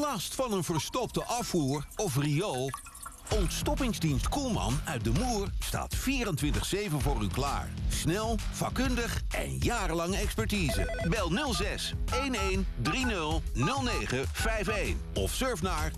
Last van een verstopte afvoer of riool? Ontstoppingsdienst Koelman uit De Moer staat 24/7 voor u klaar. Snel, vakkundig en jarenlange expertise. Bel 06 1130 0951 of surf naar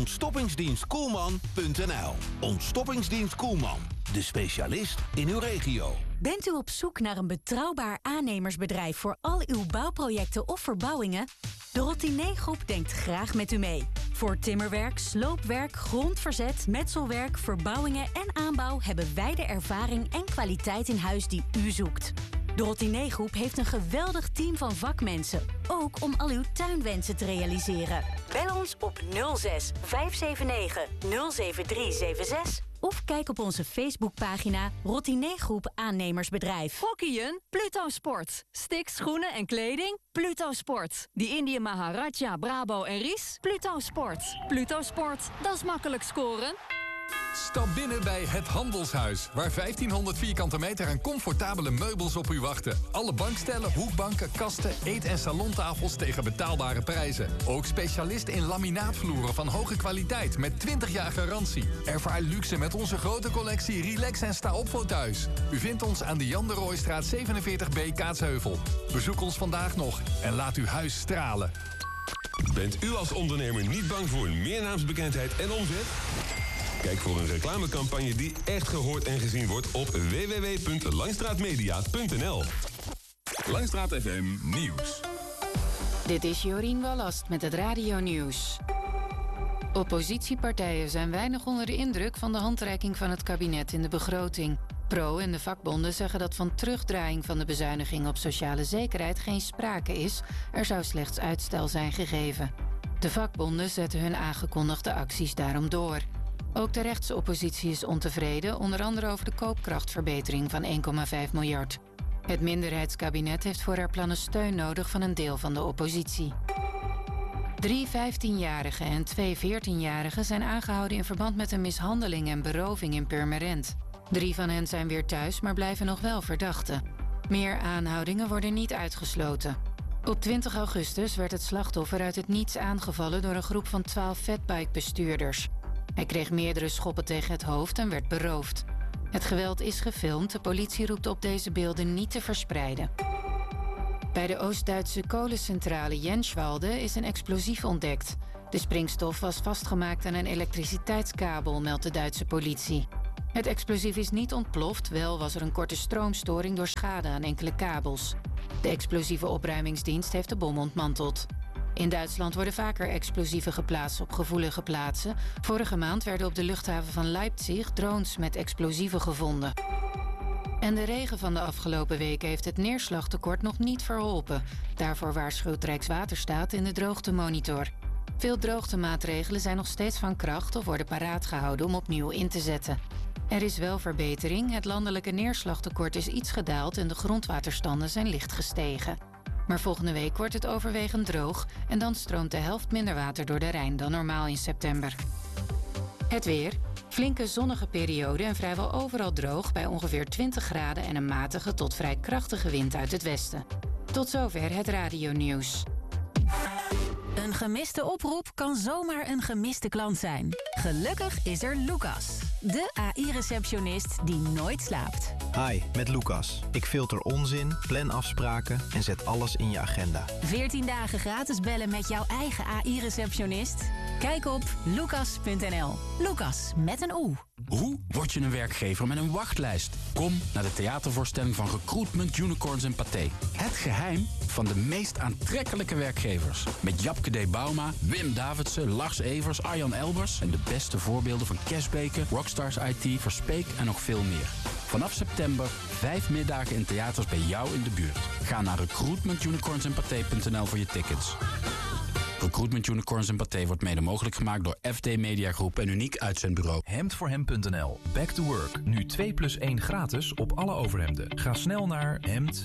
ontstoppingsdienstkoelman.nl. Ontstoppingsdienst Koelman, de specialist in uw regio. Bent u op zoek naar een betrouwbaar aannemersbedrijf voor al uw bouwprojecten of verbouwingen? De Rottine Groep denkt graag met u mee. Voor timmerwerk, sloopwerk, grondverzet, metselwerk, verbouwingen en aanbouw hebben wij de ervaring en kwaliteit in huis die u zoekt. De Rottine Groep heeft een geweldig team van vakmensen, ook om al uw tuinwensen te realiseren. Bel ons op 06 579 07376 of kijk op onze Facebookpagina Rottine Groep Aannemersbedrijf. Hockeyen? Pluto Sport. Sticks, schoenen en kleding? Pluto Sport. Die Indië Maharaja, Brabo en Ries? Pluto Sport. Pluto Sport, dat is makkelijk scoren. Stap binnen bij Het Handelshuis, waar 1500 vierkante meter aan comfortabele meubels op u wachten. Alle bankstellen, hoekbanken, kasten, eet- en salontafels tegen betaalbare prijzen. Ook specialist in laminaatvloeren van hoge kwaliteit met 20 jaar garantie. Ervaar luxe met onze grote collectie Relax en Sta op fauteuils. U vindt ons aan de Jan de Rooistraat 47B Kaatsheuvel. Bezoek ons vandaag nog en laat uw huis stralen. Bent u als ondernemer niet bang voor meer naamsbekendheid en omzet? Kijk voor een reclamecampagne die echt gehoord en gezien wordt op www.langstraatmedia.nl. Langstraat FM Nieuws. Dit is Jorien Wallast met het Radio Nieuws. Oppositiepartijen zijn weinig onder de indruk van de handreiking van het kabinet in de begroting. Pro en de vakbonden zeggen dat van terugdraaiing van de bezuiniging op sociale zekerheid geen sprake is. Er zou slechts uitstel zijn gegeven. De vakbonden zetten hun aangekondigde acties daarom door. Ook de rechtsoppositie is ontevreden, onder andere over de koopkrachtverbetering van 1,5 miljard. Het minderheidskabinet heeft voor haar plannen steun nodig van een deel van de oppositie. 3 15-jarigen en 2 14-jarigen zijn aangehouden in verband met een mishandeling en beroving in Purmerend. 3 van hen zijn weer thuis, maar blijven nog wel verdachten. Meer aanhoudingen worden niet uitgesloten. Op 20 augustus werd het slachtoffer uit het niets aangevallen door een groep van 12 fatbike-bestuurders. Hij kreeg meerdere schoppen tegen het hoofd en werd beroofd. Het geweld is gefilmd. De politie roept op deze beelden niet te verspreiden. Bij de Oost-Duitse kolencentrale Jenswalde is een explosief ontdekt. De springstof was vastgemaakt aan een elektriciteitskabel, meldt de Duitse politie. Het explosief is niet ontploft, wel was er een korte stroomstoring door schade aan enkele kabels. De explosieve opruimingsdienst heeft de bom ontmanteld. In Duitsland worden vaker explosieven geplaatst op gevoelige plaatsen. Vorige maand werden op de luchthaven van Leipzig drones met explosieven gevonden. En de regen van de afgelopen weken heeft het neerslagtekort nog niet verholpen. Daarvoor waarschuwt Rijkswaterstaat in de droogtemonitor. Veel droogtemaatregelen zijn nog steeds van kracht of worden paraat gehouden om opnieuw in te zetten. Er is wel verbetering. Het landelijke neerslagtekort is iets gedaald en de grondwaterstanden zijn licht gestegen. Maar volgende week wordt het overwegend droog en dan stroomt de helft minder water door de Rijn dan normaal in september. Het weer. Flinke zonnige periode en vrijwel overal droog bij ongeveer 20 graden en een matige tot vrij krachtige wind uit het westen. Tot zover het radionieuws. Een gemiste oproep kan zomaar een gemiste klant zijn. Gelukkig is er Lucas, de AI-receptionist die nooit slaapt. Hi, met Lucas. Ik filter onzin, plan afspraken en zet alles in je agenda. 14 dagen gratis bellen met jouw eigen AI-receptionist? Kijk op lucas.nl. Lucas met een O. Hoe word je een werkgever met een wachtlijst? Kom naar de theatervoorstelling van Recruitment Unicorns en Pathé. Het geheim van de meest aantrekkelijke werkgevers. Met Japke D. Bauma, Wim Davidsen, Lars Evers, Arjan Elbers... en de beste voorbeelden van Kersbeke, Rockstars IT, Verspeek en nog veel meer. Vanaf september 5 middagen in theaters bij jou in de buurt. Ga naar recruitmentunicornsenpathé.nl voor je tickets. Recruitment Unicorns en Pathé wordt mede mogelijk gemaakt door FD Media Groep en Uniek Uitzendbureau. Hemdvoorhem.nl. Back to work. Nu 2+1 gratis op alle overhemden. Ga snel naar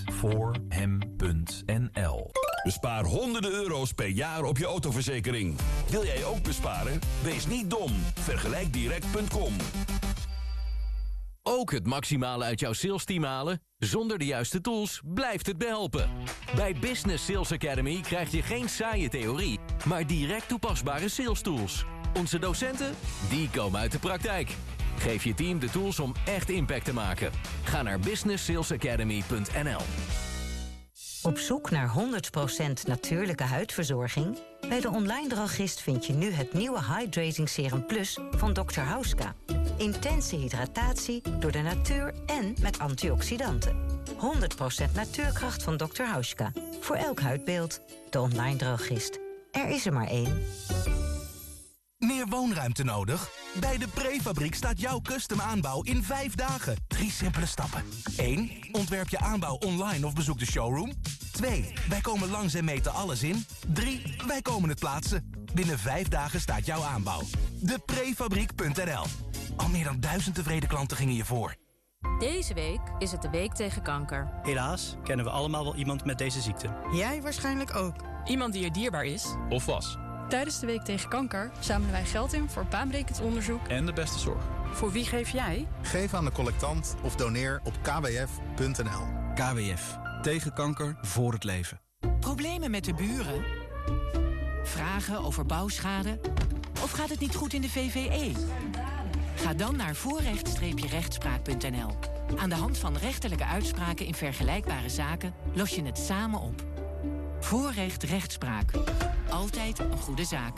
hemdvoorhem.nl. Bespaar honderden euro's per jaar op je autoverzekering. Wil jij ook besparen? Wees niet dom. Vergelijkdirect.com. Ook het maximale uit jouw salesteam halen? Zonder de juiste tools blijft het behelpen. Bij Business Sales Academy krijg je geen saaie theorie, maar direct toepasbare sales tools. Onze docenten, die komen uit de praktijk. Geef je team de tools om echt impact te maken. Ga naar businesssalesacademy.nl. Op zoek naar 100% natuurlijke huidverzorging? Bij de online drogist vind je nu het nieuwe Hydrating Serum Plus van Dr. Hauska. Intense hydratatie door de natuur en met antioxidanten. 100% natuurkracht van Dr. Hauska. Voor elk huidbeeld. De online drogist. Er is er maar één. Meer woonruimte nodig? Bij de Prefabriek staat jouw custom aanbouw in 5 dagen. 3 simpele stappen. 1. Ontwerp je aanbouw online of bezoek de showroom. 2. Wij komen langs en meten alles in. 3. Wij komen het plaatsen. Binnen 5 dagen staat jouw aanbouw. Deprefabriek.nl. Al meer dan 1000 tevreden klanten gingen je voor. Deze week is het de week tegen kanker. Helaas kennen we allemaal wel iemand met deze ziekte. Jij waarschijnlijk ook. Iemand die je dierbaar is. Of was. Tijdens de week tegen kanker zamelen wij geld in voor baanbrekend onderzoek En de beste zorg. Voor wie geef jij? Geef aan de collectant of doneer op kwf.nl. KWF. Tegen kanker, voor het leven. Problemen met de buren? Vragen over bouwschade? Of gaat het niet goed in de VVE? Ga dan naar voorrecht-rechtspraak.nl. Aan de hand van rechterlijke uitspraken in vergelijkbare zaken los je het samen op. Voorrecht rechtspraak. Altijd een goede zaak.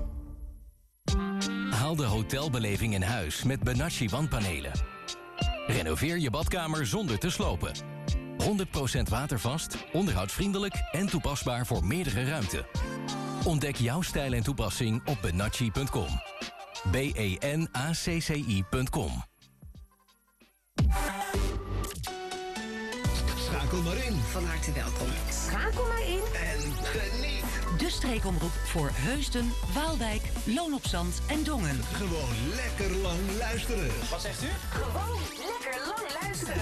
Haal de hotelbeleving in huis met Benacci wandpanelen. Renoveer je badkamer zonder te slopen. 100% watervast, onderhoudsvriendelijk en toepasbaar voor meerdere ruimten. Ontdek jouw stijl en toepassing op benacci.com. benacci.com. Schakel maar in. Van harte welkom. Schakel maar in. En geniet. De streekomroep voor Heusden, Waalwijk, Loon op Zand en Dongen. Gewoon lekker lang luisteren. Wat zegt u? Gewoon lekker lang luisteren.